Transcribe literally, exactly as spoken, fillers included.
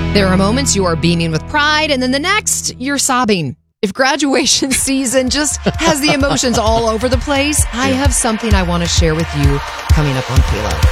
There are moments you are beaming with pride, and then the next, you're sobbing. If graduation season just has the emotions all over the place, I have something I want to share with you coming up on Kayla.